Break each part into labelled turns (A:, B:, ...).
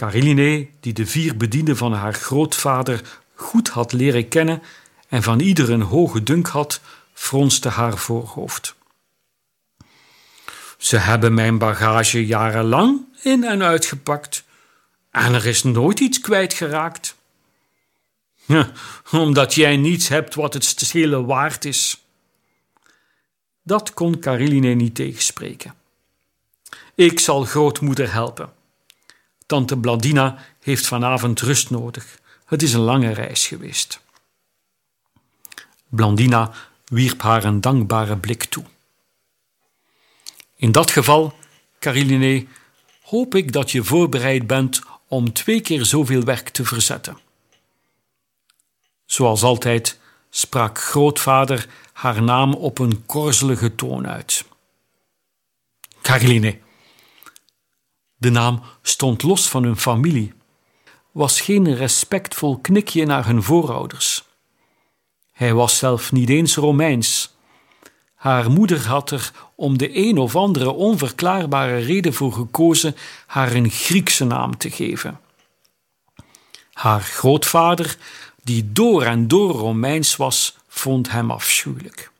A: Kariline, die de 4 bedienden van haar grootvader goed had leren kennen en van ieder een hoge dunk had, fronste haar voorhoofd. Ze hebben mijn bagage jarenlang in- en uitgepakt en er is nooit iets kwijtgeraakt. Ja, omdat jij niets hebt wat het stelen waard is. Dat kon Kariline niet tegenspreken. Ik zal grootmoeder helpen. Tante Blandina heeft vanavond rust nodig. Het is een lange reis geweest. Blandina wierp haar een dankbare blik toe. In dat geval, Kariline, hoop ik dat je voorbereid bent om 2 keer zoveel werk te verzetten. Zoals altijd sprak grootvader haar naam op een korzelige toon uit. Kariline. De naam stond los van hun familie, was geen respectvol knikje naar hun voorouders. Hij was zelf niet eens Romeins. Haar moeder had er om de een of andere onverklaarbare reden voor gekozen haar een Griekse naam te geven. Haar grootvader, die door en door Romeins was, vond hem afschuwelijk.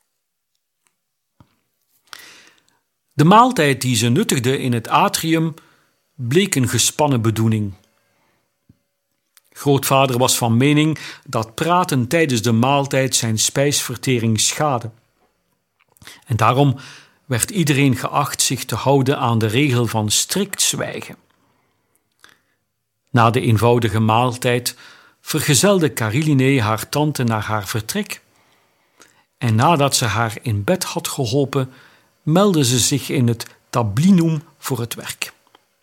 A: De maaltijd die ze nuttigde in het atrium bleek een gespannen bedoeling. Grootvader was van mening dat praten tijdens de maaltijd zijn spijsvertering schadde. En daarom werd iedereen geacht zich te houden aan de regel van strikt zwijgen. Na de eenvoudige maaltijd vergezelde Kariline haar tante naar haar vertrek en nadat ze haar in bed had geholpen, meldde ze zich in het tablinum voor het werk.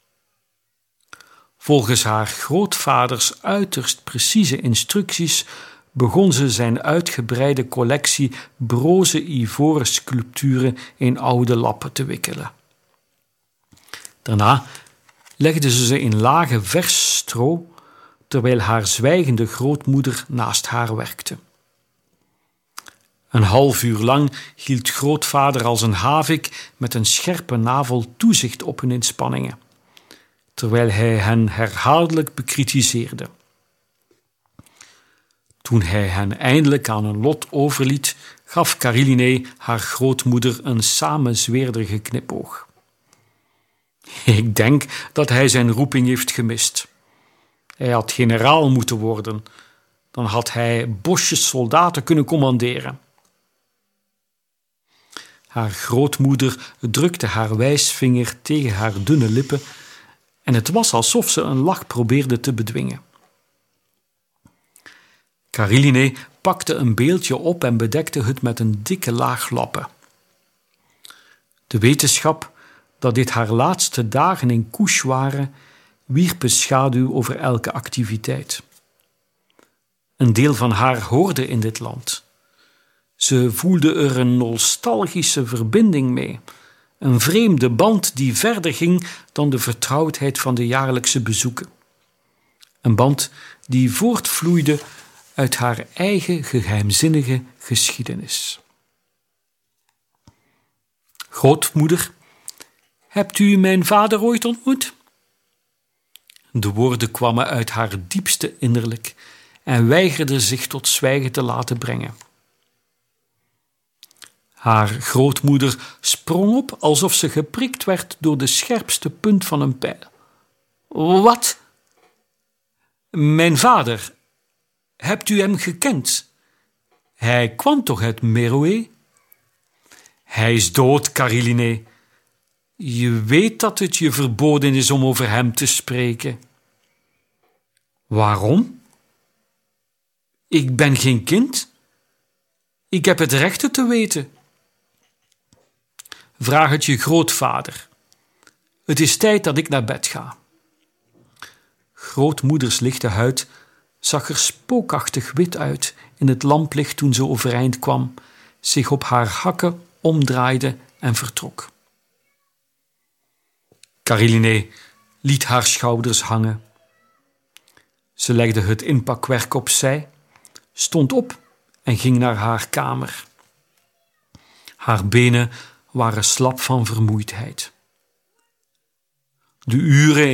A: Volgens haar grootvaders uiterst precieze instructies begon ze zijn uitgebreide collectie broze ivoren sculpturen in oude lappen te wikkelen. Daarna legde ze in lage vers stro, terwijl haar zwijgende grootmoeder naast haar werkte. Een half uur lang hield grootvader als een havik met een scherpe navel toezicht op hun inspanningen, terwijl hij hen herhaaldelijk bekritiseerde. Toen hij hen eindelijk aan hun lot overliet, gaf Kariline haar grootmoeder een samenzweerderige knipoog. Ik denk dat hij zijn roeping heeft gemist. Hij had generaal moeten worden. Dan had hij bosjes soldaten kunnen commanderen. Haar grootmoeder drukte haar wijsvinger tegen haar dunne lippen en het was alsof ze een lach probeerde te bedwingen. Kariline pakte een beeldje op en bedekte het met een dikke laag lappen. De wetenschap dat dit haar laatste dagen in couche waren, wierp een schaduw over elke activiteit. Een deel van haar hoorde in dit land. Ze voelde er een nostalgische verbinding mee, een vreemde band die verder ging dan de vertrouwdheid van de jaarlijkse bezoeken. Een band die voortvloeide uit haar eigen geheimzinnige geschiedenis. Grootmoeder, hebt u mijn vader ooit ontmoet? De woorden kwamen uit haar diepste innerlijk en weigerden zich tot zwijgen te laten brengen. Haar grootmoeder sprong op alsof ze geprikt werd door de scherpste punt van een pijl. Wat? Mijn vader. Hebt u hem gekend? Hij kwam toch uit Meroë? Hij is dood, Kariline. Je weet dat het je verboden is om over hem te spreken. Waarom? Ik ben geen kind. Ik heb het recht het te weten. Vraag het je grootvader. Het is tijd dat ik naar bed ga. Grootmoeders lichte huid zag er spookachtig wit uit in het lamplicht toen ze overeind kwam, zich op haar hakken omdraaide en vertrok. Kariline liet haar schouders hangen. Ze legde het inpakwerk opzij, stond op en ging naar haar kamer. Haar benen waren slap van vermoeidheid. De uren